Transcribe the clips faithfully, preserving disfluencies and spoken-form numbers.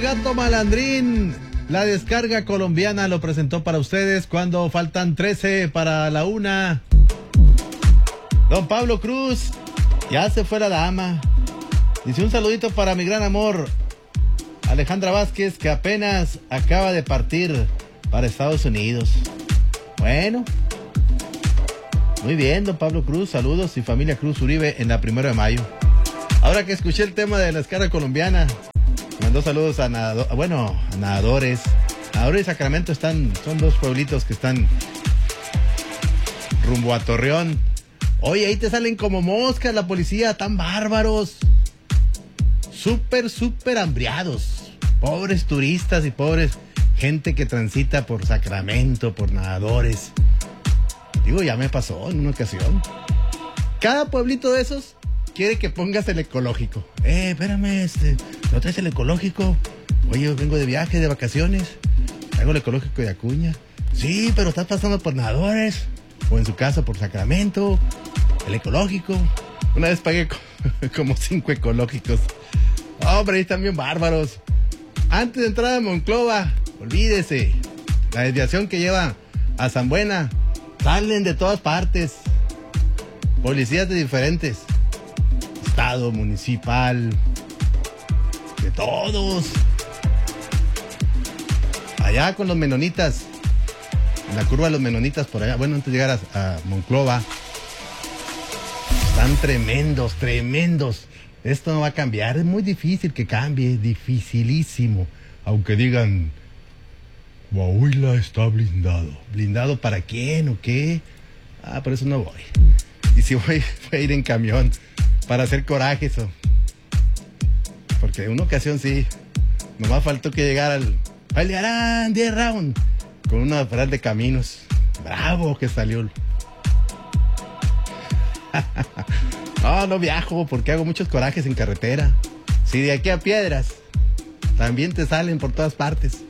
el gato malandrín. La descarga colombiana lo presentó para ustedes cuando faltan trece para la una. Don Pablo Cruz, ya se fue la dama. Dice un saludito para mi gran amor, Alejandra Vázquez, que apenas acaba de partir para Estados Unidos. Bueno, muy bien, don Pablo Cruz, saludos y familia Cruz Uribe en la primero de mayo. Ahora que escuché el tema de la descarga colombiana, mandó saludos a nadadores, bueno, a nadadores. Nadadores y Sacramento están, son dos pueblitos que están rumbo a Torreón. Oye, ahí te salen como moscas la policía, tan bárbaros. Súper, súper hambriados. Pobres turistas y pobres gente que transita por Sacramento, por nadadores. Digo, ya me pasó en una ocasión. Cada pueblito de esos quiere que pongas el ecológico. Eh, espérame, este, ¿no traes el ecológico? Oye, yo vengo de viaje, de vacaciones. Traigo el ecológico de Acuña. Sí, pero estás pasando por nadadores. O en su caso por Sacramento. El ecológico. Una vez pagué como cinco ecológicos. Hombre, ahí están bien bárbaros. Antes de entrar a Monclova, olvídese. La desviación que lleva a San Buena. Salen de todas partes. Policías de diferentes. Estado, municipal. De todos. Allá con los menonitas. En la curva de los menonitas por allá. Bueno, antes de llegar a, a Monclova. Están tremendos, tremendos. Esto no va a cambiar. Es muy difícil que cambie. Dificilísimo. Aunque digan, Coahuila está blindado. ¿Blindado para quién o qué? Ah, por eso no voy. Y si voy, voy a ir en camión para hacer coraje eso. Porque en una ocasión sí, nomás faltó que llegara al pelearán diez rounds con una pared de caminos. Bravo que salió. No, no viajo porque hago muchos corajes en carretera. Si de aquí a Piedras también te salen por todas partes.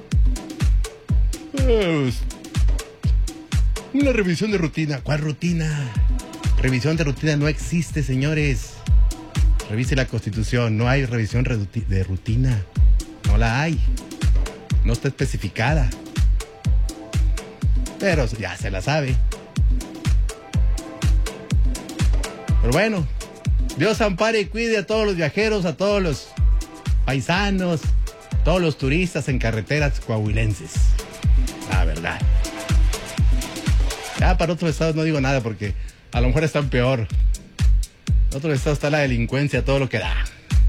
Pues, una revisión de rutina. ¿Cuál rutina? Revisión de rutina no existe, señores. Revise la Constitución. No hay revisión de rutina. No la hay. No está especificada. Pero ya se la sabe. Pero bueno, Dios ampare y cuide a todos los viajeros, a todos los paisanos, todos los turistas en carreteras coahuilenses. La verdad. Ya para otros estados no digo nada porque a lo mejor están peor. En otros estados está la delincuencia, todo lo que da.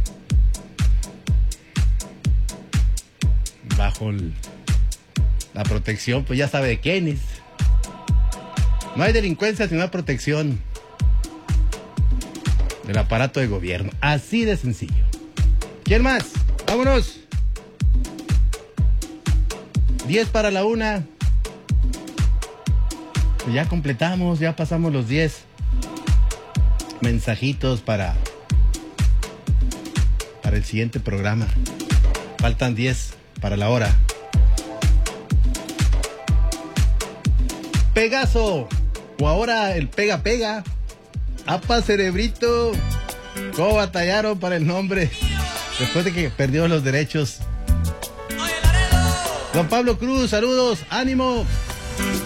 Bajo el, la protección, pues ya sabe de quiénes. No hay delincuencia sino hay protección del aparato de gobierno. Así de sencillo. ¿Quién más? Vámonos. diez para la una. Pues ya completamos, ya pasamos los diez mensajitos para para el siguiente programa. Faltan diez para la hora. Pegaso, o ahora el pega pega. Apa cerebrito. ¿Cómo batallaron para el nombre? Después de que perdió los derechos. Don Pablo Cruz, saludos, ánimo.